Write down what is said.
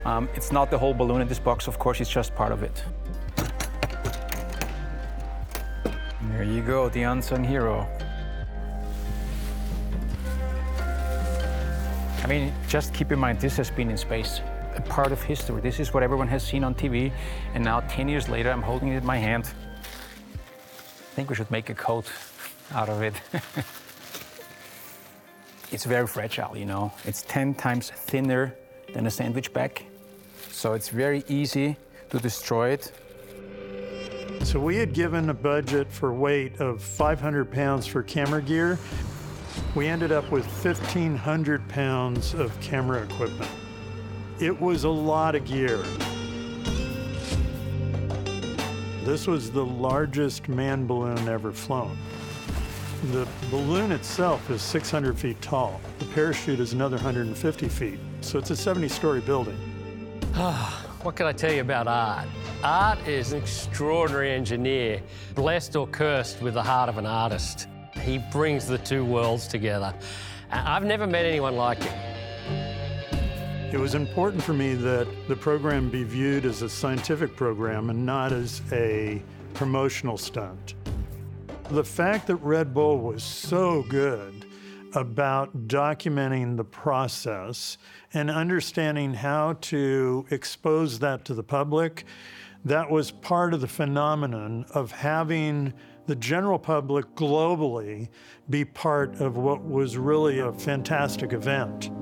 It's not the whole balloon in this box, of course, it's just part of it. There you go, the unsung hero. I mean, just keep in mind, this has been in space, a part of history. This is what everyone has seen on TV, and now 10 years later, I'm holding it in my hand. I think we should make a coat out of it. It's very fragile, you know. It's 10 times thinner than a sandwich bag, so it's very easy to destroy it. So we had given a budget for weight of 500 pounds for camera gear. We ended up with 1,500 pounds of camera equipment. It was a lot of gear. This was the largest manned balloon ever flown. The balloon itself is 600 feet tall. The parachute is another 150 feet. So it's a 70-story building. What can I tell you about Art? Art is an extraordinary engineer, blessed or cursed with the heart of an artist. He brings the two worlds together. I've never met anyone like him. It was important for me that the program be viewed as a scientific program and not as a promotional stunt. The fact that Red Bull was so good about documenting the process and understanding how to expose that to the public, that was part of the phenomenon of having the general public globally be part of what was really a fantastic event.